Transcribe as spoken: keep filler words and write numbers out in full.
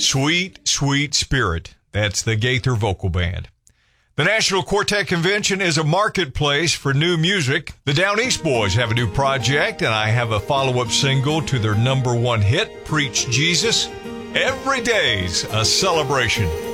Sweet, Sweet Spirit. That's the Gaither Vocal Band. The National Quartet Convention is a marketplace for new music. The Down East Boys have a new project, and I have a follow-up single to their number one hit, Preach Jesus. Every day's a celebration.